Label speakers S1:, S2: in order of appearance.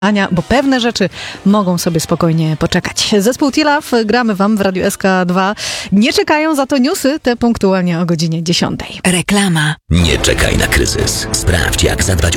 S1: Ania, bo pewne rzeczy mogą sobie spokojnie poczekać. Zespół T-Love gramy wam w Radiu SK2. Nie czekają za to newsy, te punktualnie o godzinie 10.
S2: Reklama.
S3: Nie czekaj na kryzys. Sprawdź, jak zadbać